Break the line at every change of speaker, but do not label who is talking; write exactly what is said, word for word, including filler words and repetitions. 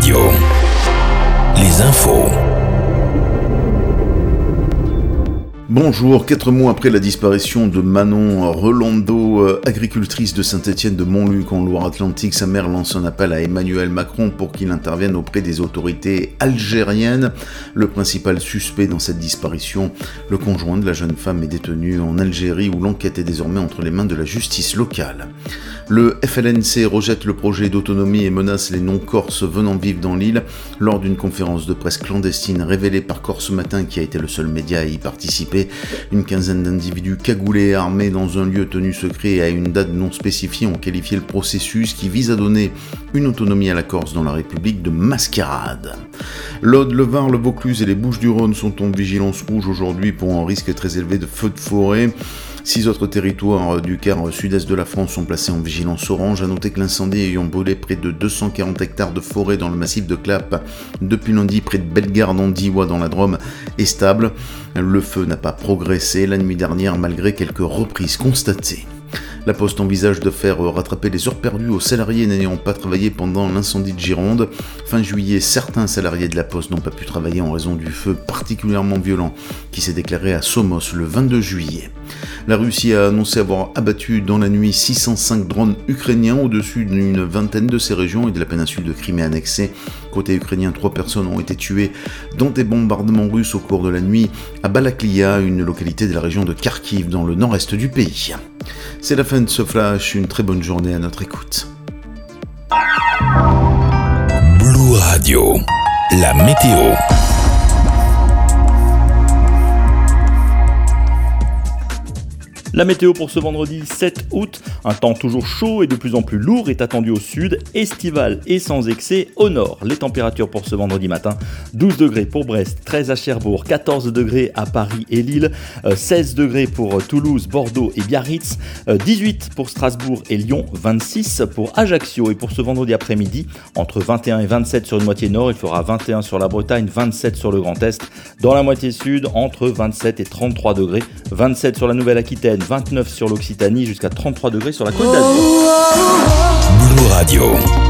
Radio. Les infos.
Bonjour, quatre mois après la disparition de Manon Rolando, agricultrice de Saint-Étienne de Montluc en Loire-Atlantique, sa mère lance un appel à Emmanuel Macron pour qu'il intervienne auprès des autorités algériennes. Le principal suspect dans cette disparition, le conjoint de la jeune femme, est détenu en Algérie où l'enquête est désormais entre les mains de la justice locale. Le F L N C rejette le projet d'autonomie et menace les non-corses venant vivre dans l'île. Lors d'une conférence de presse clandestine révélée par Corse Matin, qui a été le seul média à y participer, une quinzaine d'individus cagoulés et armés dans un lieu tenu secret et à une date non spécifiée ont qualifié le processus qui vise à donner une autonomie à la Corse dans la République de mascarade. L'Aude, le Var, le Vaucluse et les Bouches-du-Rhône sont en vigilance rouge aujourd'hui pour un risque très élevé de feux de forêt. Six autres territoires du quart sud-est de la France sont placés en vigilance orange. À noter que l'incendie ayant brûlé près de deux cent quarante hectares de forêt dans le massif de Clappes depuis lundi près de Bellegarde en Diois dans la Drôme est stable. Le feu n'a pas progressé la nuit dernière malgré quelques reprises constatées. La Poste envisage de faire rattraper les heures perdues aux salariés n'ayant pas travaillé pendant l'incendie de Gironde. Fin juillet, certains salariés de la Poste n'ont pas pu travailler en raison du feu particulièrement violent qui s'est déclaré à Somos le vingt-deux juillet. La Russie a annoncé avoir abattu dans la nuit six cent cinq drones ukrainiens au-dessus d'une vingtaine de ces régions et de la péninsule de Crimée annexée. Côté ukrainien, trois personnes ont été tuées dans des bombardements russes au cours de la nuit à Balaklia, une localité de la région de Kharkiv dans le nord-est du pays. C'est la fin de ce flash, une très bonne journée à notre écoute.
Blue Radio, la météo.
La météo pour ce vendredi sept août, un temps toujours chaud et de plus en plus lourd est attendu au sud, estival et sans excès au nord. Les températures pour ce vendredi matin, douze degrés pour Brest, treize à Cherbourg, quatorze degrés à Paris et Lille, seize degrés pour Toulouse, Bordeaux et Biarritz, dix-huit pour Strasbourg et Lyon, vingt-six pour Ajaccio. Et pour ce vendredi après-midi, entre vingt et un et vingt-sept sur une moitié nord, il fera vingt et un sur la Bretagne, vingt-sept sur le Grand Est. Dans la moitié sud, entre vingt-sept et trente-trois degrés, vingt-sept sur la Nouvelle-Aquitaine, vingt-neuf sur l'Occitanie, jusqu'à trente-trois degrés sur la Côte d'Azur.
Blue Radio.